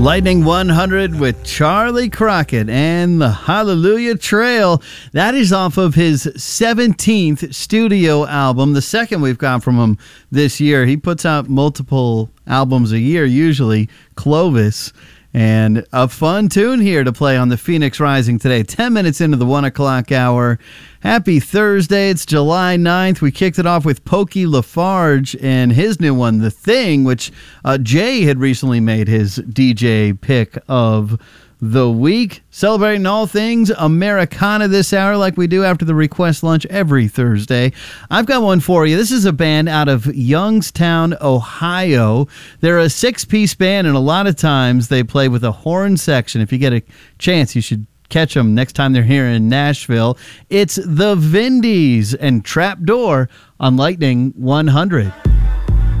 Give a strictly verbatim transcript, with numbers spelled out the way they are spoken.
Lightning one hundred with Charlie Crockett and the Hallelujah Trail. That is off of his seventeenth studio album, the second we've got from him this year. He puts out multiple albums a year, usually, Clovis. And a fun tune here to play on the Phoenix Rising today. Ten minutes into the one o'clock hour. Happy Thursday. It's July ninth. We kicked it off with Pokey Lafarge and his new one, The Thing, which uh, Jay had recently made his D J pick of the week. Celebrating all things Americana this hour like we do after the request lunch every Thursday. I've got one for you. This is a band out of Youngstown, Ohio. They're a six-piece band, and a lot of times they play with a horn section. If you get a chance, you should catch them next time they're here in Nashville. It's the Vindies and Trapdoor on Lightning one hundred.